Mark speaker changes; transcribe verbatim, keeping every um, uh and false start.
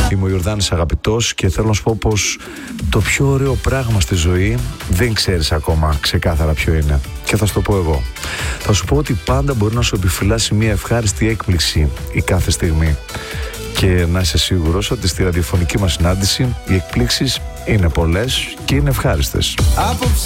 Speaker 1: Είμαι ο Ιορδάνης Αγαπητός και θέλω να σου πω πως το πιο ωραίο πράγμα στη ζωή δεν ξέρεις ακόμα ξεκάθαρα ποιο είναι. Και θα σου το πω εγώ. Θα σου πω ότι πάντα μπορεί να σου επιφυλάσει μια ευχάριστη έκπληξη η κάθε στιγμή. Και να είσαι σίγουρος ότι στη ραδιοφωνική μας συνάντηση οι εκπλήξεις είναι πολλές και είναι ευχάριστες.
Speaker 2: Απόψε